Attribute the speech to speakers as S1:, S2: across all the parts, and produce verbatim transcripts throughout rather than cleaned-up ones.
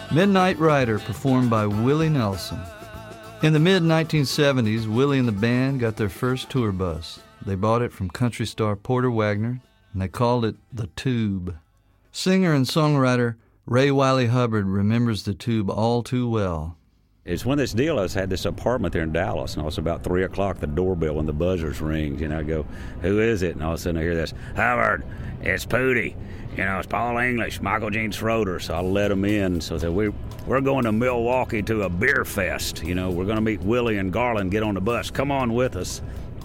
S1: Midnight Rider, performed by Willie Nelson. In the mid nineteen seventies, Willie and the band got their first tour bus. They bought it from country star Porter Wagner, and they called it the Tube. Singer and songwriter Ray Wiley Hubbard remembers the Tube all too well.
S2: It's when this deal, I was, had this apartment there in Dallas, and it was about three o'clock, the doorbell, when the buzzers rings, and I go, who is it? And all of a sudden I hear this, Hubbard, it's Pootie. You know, it's Paul English, Michael Gene Schroeder. So I let him in. So I said, we, we're going to Milwaukee to a beer fest. You know, we're going to meet Willie and Garland, get on the bus. Come on with us.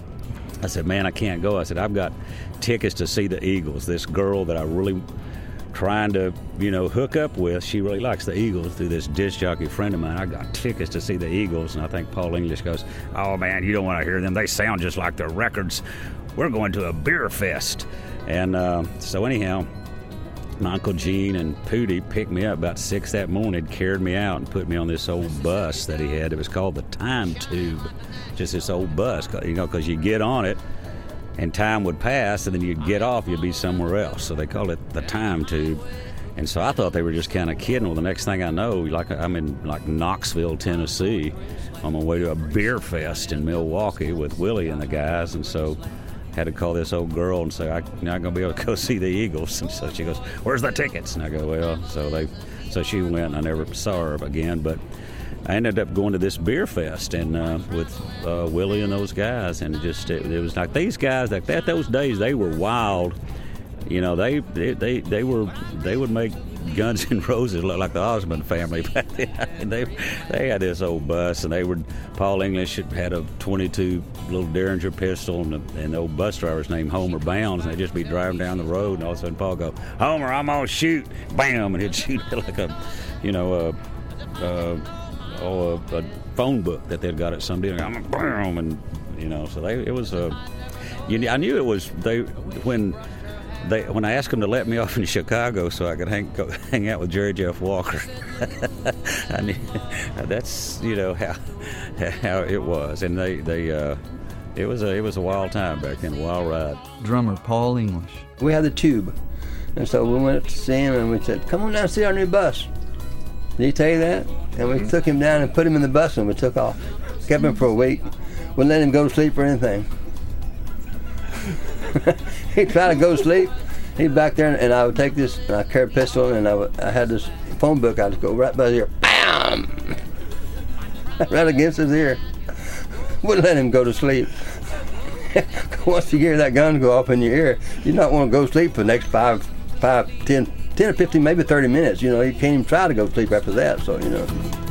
S2: I said, man, I can't go. I said, I've got tickets to see the Eagles. This girl that I really trying to, you know, hook up with, she really likes the Eagles through this disc jockey friend of mine. I got tickets to see the Eagles. And I think Paul English goes, oh, man, you don't want to hear them. They sound just like their records. We're going to a beer fest. And uh, so anyhow, my Uncle Gene and Pootie picked me up about six that morning, carried me out, and put me on this old bus that he had. It was called the Time Tube, just this old bus, you know, because you get on it, and time would pass, and then you'd get off, you'd be somewhere else. So they called it the Time Tube. And so I thought they were just kind of kidding. Well, the next thing I know, like I'm in like Knoxville, Tennessee, on my way to a beer fest in Milwaukee with Willie and the guys, and so had to call this old girl and say, I'm not going to be able to go see the Eagles. And so she goes, where's the tickets? And I go, well, so they, so she went, and I never saw her again. But I ended up going to this beer fest and uh, with uh, Willie and those guys, and it just it, it was like these guys like that. Those days they were wild. You know, they they they, they were they would make Guns N' Roses look like the Osmond family back then. And they they had this old bus, and they would Paul English had a twenty-two little Derringer pistol, and the, and the old bus driver's named Homer Bounds, and they'd just be driving down the road, and all of a sudden Paul go, Homer, I'm gonna shoot, bam, and he'd shoot like a, you know, a, a, oh, a, a phone book that they'd got at some deal, I'm a bam, and you know, so they it was a, you, I knew it was they when. They, when I asked them to let me off in Chicago so I could hang, go, hang out with Jerry Jeff Walker, I knew, that's you know how how it was, and they they uh, it was a it was a wild time back then, a wild ride.
S1: Drummer Paul English.
S3: We had the Tube, and so we went up to see him, and we said, "Come on down and see our new bus." Did he tell you that? And we mm-hmm. took him down and put him in the bus, and we took off. Kept him for a week. Wouldn't let him go to sleep or anything. He'd try to go to sleep. He'd back there, and I would take this, and I carried a pistol, and I, would, I had this phone book. I'd just go right by his ear, bam, right against his ear. Wouldn't let him go to sleep. Once you hear that gun go off in your ear, you don't want to go to sleep for the next five, five, ten, ten or fifteen, maybe thirty minutes. You know, you can't even try to go to sleep after that. So you know.